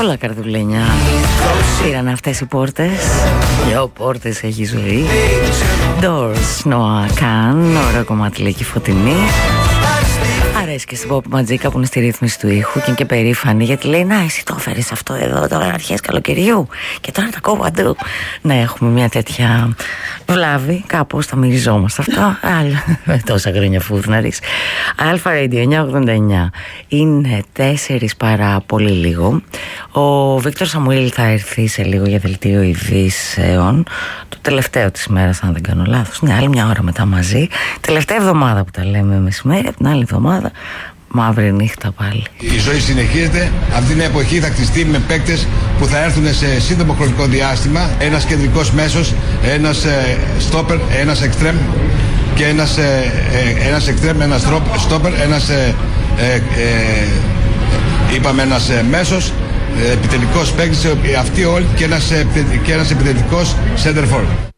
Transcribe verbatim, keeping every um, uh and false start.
Πολλά καρδουλένια πήραν αυτές οι πόρτες. Δυο πόρτες έχει ζωή. Doors, Noah Kahn, ωραίο κομμάτι λέει και η Φωτεινή. Αρέσει και στην Pop Ματζίκα που είναι στη ρύθμιση του ήχου και είναι και περήφανη, γιατί λέει να εσύ το έφερες αυτό εδώ τώρα αρχές καλοκαιριού και τώρα τα κόβω αντού. Ναι, έχουμε μια τέτοια βλάβη, κάπως τα μυριζόμαστε αυτό. Άλλα τόσα χρόνια φούρναρης. Αλφα Radio εννιακόσια ογδόντα εννιά. Είναι τέσσερις παρά πολύ λίγο. Ο Βίκτορ Σαμουήλ θα έρθει σε λίγο για δελτίο ειδήσεων. Το τελευταίο της ημέρας, αν δεν κάνω λάθος. Ναι, άλλη μια ώρα μετά μαζί. Τελευταία εβδομάδα που τα λέμε μεσημέρι, από την άλλη εβδομάδα μαύρη νύχτα πάλι. Η ζωή συνεχίζεται. Αυτή την εποχή θα κτιστεί με παίκτες που θα έρθουν σε σύντομο χρονικό διάστημα. Ένας κεντρικός μέσος, ένας στόπερ, ένας εξτρέμ και ένας, ε, ε, ένας εξτρέμ, ένας στόπερ, ένας ε, ε, ε, είπαμε ένας ε, μέσος, ε, επιτελικός παίκτης, αυτοί όλοι και ένας, ε, και ένας επιθετικός center forward.